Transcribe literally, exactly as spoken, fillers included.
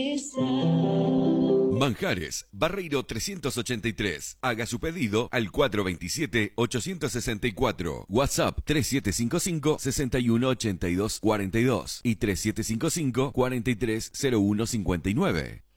Manjares, Barreiro trescientos ochenta y tres. Haga su pedido al cuatro dos siete, ocho seis cuatro. WhatsApp tres siete cinco cinco, seis uno ocho dos cuatro dos y tres siete cinco cinco, cuatro tres cero uno cinco nueve.